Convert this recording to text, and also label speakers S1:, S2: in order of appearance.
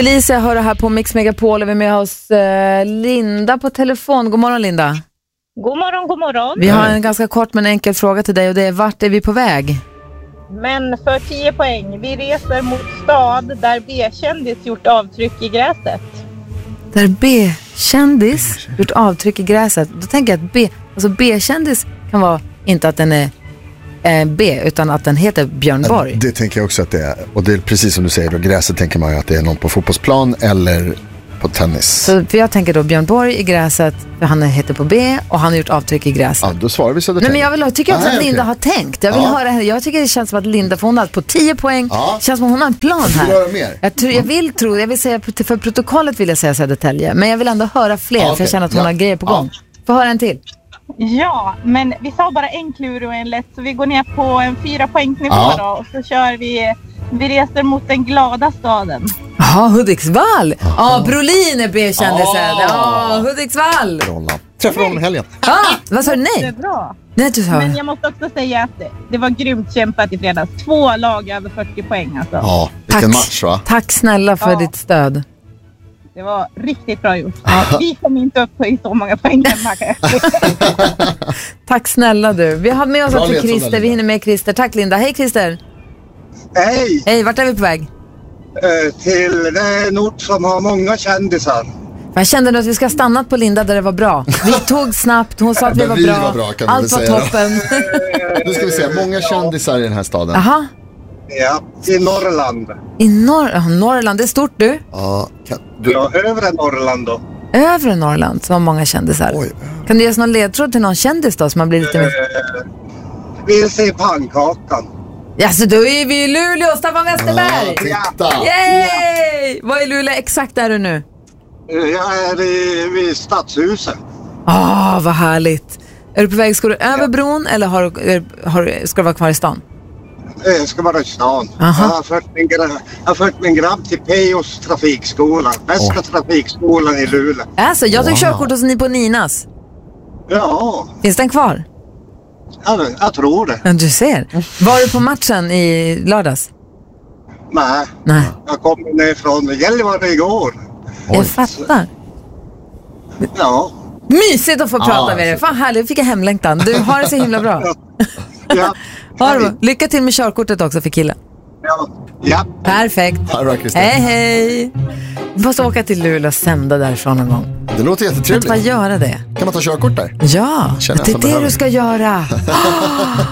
S1: Felicia hör det här på Mix Megapol och vi är med hos Linda på telefon. God morgon, Linda.
S2: God morgon, god morgon.
S1: Vi har en ganska kort men enkel fråga till dig och det är: vart är vi på väg?
S2: Men för 10 poäng. Vi reser mot stad där B-kändis gjort avtryck i gräset.
S1: Där B-kändis gjort avtryck i gräset. Då tänker jag att B-kändis kan vara inte att den är B, utan att den heter Björn Borg.
S3: Det tänker jag också att det är. Och det är precis som du säger, då gräset tänker man ju att det är någon på fotbollsplan eller på tennis.
S1: Så för jag tänker då Björn Borg i gräset, för han heter på B och han har gjort avtryck i gräset.
S3: Ja, då svarar vi Södertälje.
S1: Nej, men jag tycker också att Linda har tänkt. Jag vill höra henne. Jag tycker det känns som att Linda, för hon har på 10 poäng. Känns som att hon har en plan här. Jag vill säga, för protokollet vill jag säga Södertälje, men jag vill ändå höra fler, för jag känner att hon har grejer på gång. Får höra en till.
S2: Ja, men vi sa bara en klur och en lätt, så vi går ner på en 4 poängsnivå då, och så kör vi reser mot den glada staden.
S1: Ja, Hudiksvall. Ja, Brolin är B-kändisen. Ja, Hudiksvall.
S3: Träffar honom i helgen.
S1: Vad sa du? Nej.
S2: Det är bra.
S1: Nej, du sa.
S2: Men jag måste också säga att det var grymt kämpat i fredags. 2 lag över 40 poäng alltså.
S3: Ja, vilken match, va?
S1: Tack snälla för ditt stöd.
S2: Det var riktigt bra gjort. Vi kom inte upp i så många poäng.
S1: Tack snälla du. Vi har med oss också Christer. Vi hinner med Christer. Tack Linda. Hej Christer.
S4: Hej.
S1: Hej, vart är vi på väg?
S4: Till en ort som har många kändisar.
S1: Jag kände nu att vi ska stanna på Linda där det var bra. Vi tog snabbt, hon sa att vi var bra.
S3: Kan
S1: allt var toppen.
S3: Nu ska vi se, många kändisar i den här staden.
S1: Aha.
S4: Ja, i Norrland.
S1: I Norrland, det är stort du.
S3: Ja,
S4: övre Norrland då.
S1: Övre Norrland, som har många kändisar.
S3: Oj.
S1: Kan du ge oss någon ledtråd till någon kändis då som man blir lite mer...
S4: Vill se pannkakan.
S1: Ja, så då är vi i Luleå, Staffan Westerberg.
S3: Titta.
S1: Yay! Vad är Luleå exakt är du nu?
S4: Jag är vid Stadshuset.
S1: Vad härligt. Är du på väg, ska du över bron eller ska du vara kvar i stan?
S4: Jag ska vara i stan. Jag har fört min grabb till Peos trafikskola. Bästa trafikskolan i Luleå.
S1: Alltså, jag tog körkort hos ni på Ninas.
S4: Ja.
S1: Finns den kvar?
S4: Jag tror det.
S1: Ja, du ser. Var du på matchen i lördags?
S4: Nej. Jag kom ner från Gällivare igår.
S1: Jag fattar.
S4: Ja.
S1: Mysigt att få prata med dig. Fan härligt, fick jag hemlängtan. Du har det så himla bra.
S4: Ja.
S1: Lycka till med körkortet också för killen.
S4: Ja.
S1: Perfekt. Hej. Vi måste åka till Luleå och sända därifrån en gång.
S3: Det låter jättetrevligt.
S1: Kan man göra det?
S3: Kan man ta körkort där?
S1: Ja, det är det du ska göra.